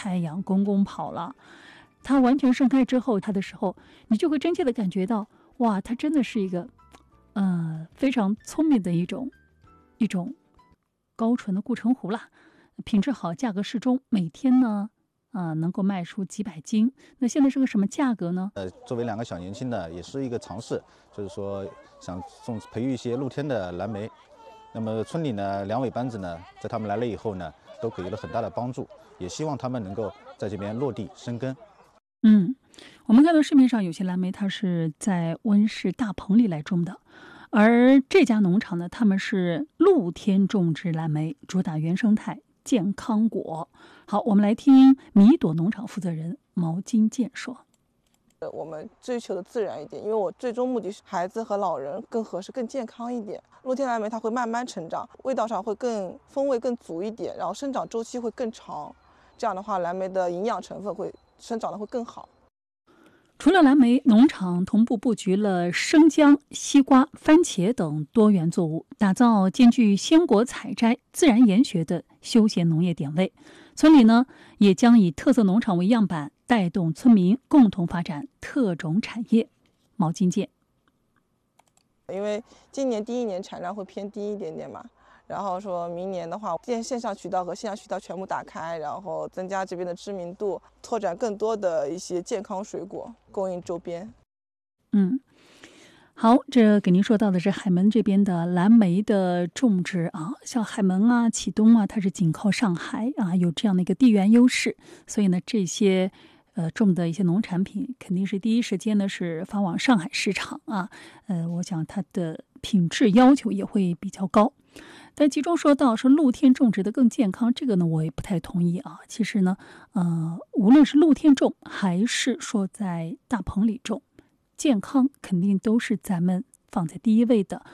太阳公公跑了。它完全盛开之后，它的时候，你就会真切的感觉到，哇，它真的是一个，非常聪明的一种高纯的护城湖啦，品质好，价格适中，每天呢，能够卖出几百斤。那现在是个什么价格呢？ 作为2个小年轻呢，也是一个尝试，就是说想培育一些露天的蓝莓。那么村里呢，2尾班子呢，在他们来了以后呢，都给了很大的帮助，也希望他们能够在这边落地生根。 我们看到市面上有些蓝莓，它是在温室大棚里来种的，而这家农场呢，他们是露天种植蓝莓，主打原生态健康果。好，我们来听米朵农场负责人毛金健说。 我们追求的自然一点，因为我最终目的是孩子和老人更合适、更健康一点。露天蓝莓它会慢慢成长，味道上会风味更足一点，然后生长周期会更长。这样的话，蓝莓的营养成分会生长的会更好。 除了蓝莓，农场同步布局了生姜、西瓜、番茄等多元作物，打造兼具鲜果采摘、自然研学的休闲农业点位。村里呢，也将以特色农场为样板，带动村民共同发展特种产业。毛金健， 因为今年第1年产量会偏低一点点嘛，然后说明年的话，线上渠道和线下渠道全部打开，然后增加这边的知名度，拓展更多的一些健康水果供应周边。 好，这给您说到的是海门这边的蓝莓的种植啊，像海门啊、启东啊，它是紧靠上海啊，有这样的一个地缘优势，所以呢，这些种的一些农产品肯定是第一时间呢是发往上海市场啊，我想它的品质要求也会比较高。但其中说到说露天种植的更健康，这个呢我也不太同意啊。其实呢，无论是露天种还是说在大棚里种，健康肯定都是咱们放在第一位的。